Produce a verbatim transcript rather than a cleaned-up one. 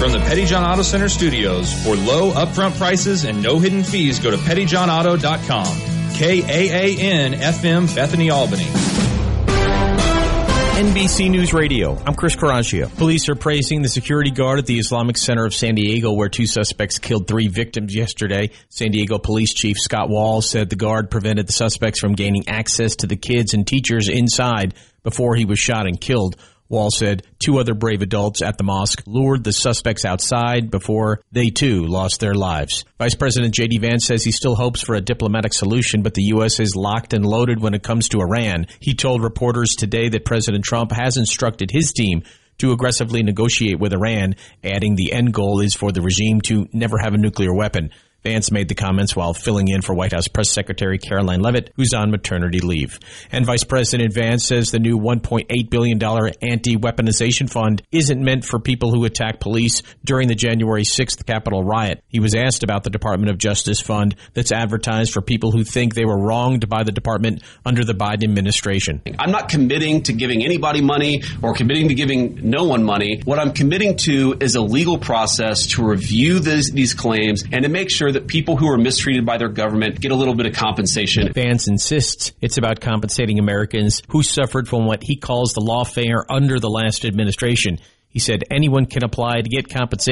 From the Petty John Auto Center studios, for low upfront prices and no hidden fees, go to petty john auto dot com. K A A N F M, Bethany, Albany. N B C News Radio. I'm Chris Caraccio. Police are praising the security guard at the Islamic Center of San Diego, where two suspects killed three victims yesterday. San Diego Police Chief Scott Wall said the guard prevented the suspects from gaining access to the kids and teachers inside before he was shot and killed. Wall said two other brave adults at the mosque lured the suspects outside before they, too, lost their lives. Vice President J D. Vance says he still hopes for a diplomatic solution, but the U S is locked and loaded when it comes to Iran. He told reporters today that President Trump has instructed his team to aggressively negotiate with Iran, adding the end goal is for the regime to never have a nuclear weapon. Vance made the comments while filling in for White House Press Secretary Caroline Leavitt, who's on maternity leave. And Vice President Vance says the new one point eight billion dollars anti-weaponization fund isn't meant for people who attack police during the January sixth Capitol riot. He was asked about the Department of Justice fund that's advertised for people who think they were wronged by the department under the Biden administration. I'm not committing to giving anybody money or committing to giving no one money. What I'm committing to is a legal process to review this, these claims and to make sure that people who are mistreated by their government get a little bit of compensation. Vance insists it's about compensating Americans who suffered from what he calls the lawfare under the last administration. He said anyone can apply to get compensation